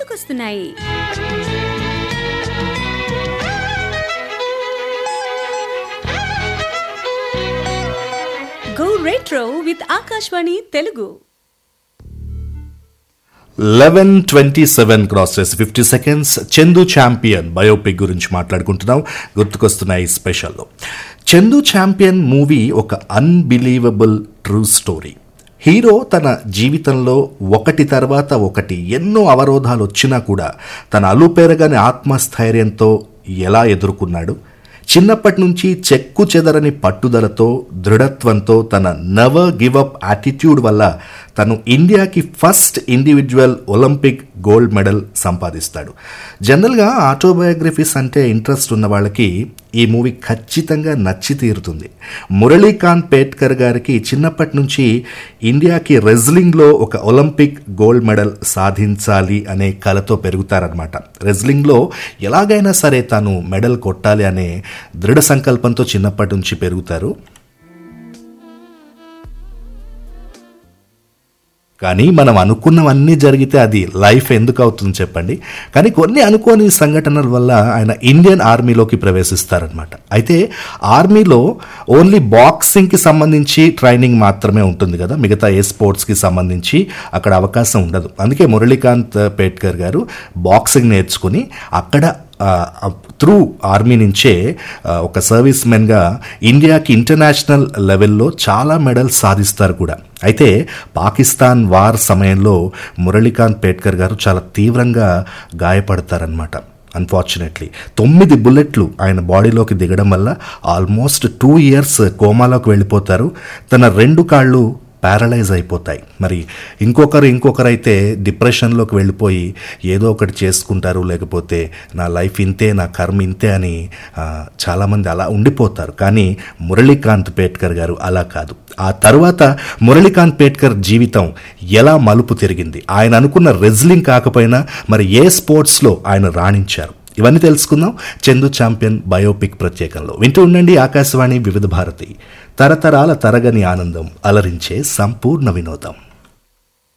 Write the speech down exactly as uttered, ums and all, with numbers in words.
గుర్తుకొస్తున్నాయి. Go retro with Akashvani Telugu. Eleven twenty seven cross చేసి fifty seconds Chandu champion biopic గురించి మాట్లాడుకుంటున్నాం. గుర్తుకొస్తున్నాయి స్పెషల్లో. చందు ఛాంపియన్ మూవీ ఒక అన్బిలీవబుల్ ట్రూ స్టోరీ. హీరో తన జీవితంలో ఒకటి తర్వాత ఒకటి ఎన్నో అవరోధాలు వచ్చినా కూడా తన అలుపెరగని ఆత్మస్థైర్యంతో ఎలా ఎదుర్కొన్నాడు, చిన్నప్పటి నుంచి చెక్కు చెదరని పట్టుదలతో దృఢత్వంతో తన నెవర్ గివ్ అప్ యాటిట్యూడ్ వల్ల తను ఇండియాకి first individual Olympic gold medal సంపాదిస్తాడు. జనరల్గా ఆటోబయోగ్రఫీస్ అంటే ఇంట్రెస్ట్ ఉన్న వాళ్ళకి ఈ మూవీ ఖచ్చితంగా నచ్చి తీరుతుంది. మురళీకాంత్ పేట్కర్ గారికి చిన్నప్పటి నుంచి ఇండియాకి రెజ్లింగ్లో ఒక ఒలింపిక్ గోల్డ్ మెడల్ సాధించాలి అనే కలతో పెరుగుతారనమాట. రెజ్లింగ్లో ఎలాగైనా సరే తాను మెడల్ కొట్టాలి అనే దృఢ సంకల్పంతో చిన్నప్పటి నుంచి పెరుగుతారు. కానీ మనం అనుకున్నవన్నీ జరిగితే అది లైఫ్ ఎందుకు అవుతుంది చెప్పండి. కానీ కొన్ని అనుకోని సంఘటనల వల్ల ఆయన ఇండియన్ ఆర్మీలోకి ప్రవేశిస్తారనమాట. అయితే ఆర్మీలో ఓన్లీ బాక్సింగ్కి సంబంధించి ట్రైనింగ్ మాత్రమే ఉంటుంది కదా, మిగతా ఏ స్పోర్ట్స్కి సంబంధించి అక్కడ అవకాశం ఉండదు. అందుకే మురళీకాంత్ పేట్కర్ గారు బాక్సింగ్ నేర్చుకుని అక్కడ త్రూ ఆర్మీ నుంచే ఒక సర్వీస్ మెన్గా ఇండియాకి ఇంటర్నేషనల్ లెవెల్లో చాలా మెడల్స్ సాధిస్తారు కూడా. అయితే పాకిస్తాన్ వార్ సమయంలో మురళీకాంత్ పేట్కర్ గారు చాలా తీవ్రంగా గాయపడతారనమాట. అన్ఫార్చునేట్లీ తొమ్మిది బుల్లెట్లు ఆయన బాడీలోకి దిగడం వల్ల ఆల్మోస్ట్ టూ ఇయర్స్ కోమాలోకి వెళ్ళిపోతారు. తన రెండు కాళ్ళు ప్యారలైజ్ అయిపోతాయి. మరి ఇంకొకరు ఇంకొకరు అయితే డిప్రెషన్లోకి వెళ్ళిపోయి ఏదో ఒకటి చేసుకుంటారు, లేకపోతే నా లైఫ్ ఇంతే, నా కర్మ ఇంతే అని చాలామంది అలా ఉండిపోతారు. కానీ మురళీకాంత్ పేట్కర్ గారు అలా కాదు. ఆ తర్వాత మురళీకాంత్ పేట్కర్ జీవితం ఎలా మలుపు తిరిగింది, ఆయన అనుకున్న రెజ్లింగ్ కాకపోయినా మరి ఏ స్పోర్ట్స్లో ఆయన రాణించారు, ఇవన్నీ తెలుసుకుందాం చందు ఛాంపియన్ బయోపిక్ ప్రత్యేకంలో. వింటూ ఉండండి ఆకాశవాణి వివిధ భారతి, తరతరాల తరగని ఆనందం, అలరించే సంపూర్ణ వినోదం.